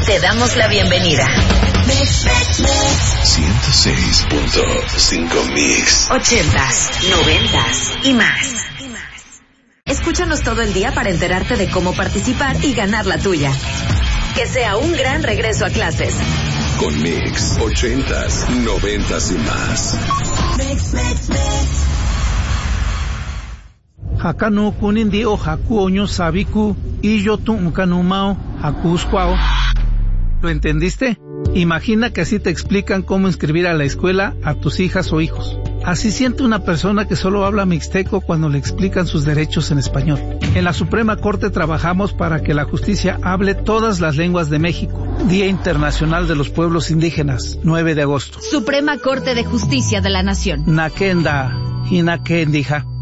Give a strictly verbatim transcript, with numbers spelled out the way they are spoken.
Te damos la bienvenida. ciento seis punto cinco Mix. Ochentas, noventas y más. Escúchanos todo el día para enterarte de cómo participar y ganar la tuya. Que sea un gran regreso a clases. Con Mix, ochentas, noventas y más. Hakanu kunindi o haku oño sabiku y yo tu unkanumao hakuskwao. ¿Lo entendiste? Imagina que así te explican cómo inscribir a la escuela a tus hijas o hijos. Así siente una persona que solo habla mixteco cuando le explican sus derechos en español. En la Suprema Corte trabajamos para que la justicia hable todas las lenguas de México. Día Internacional de los Pueblos Indígenas, nueve de agosto. Suprema Corte de Justicia de la Nación. Nakenda, Hinakendija.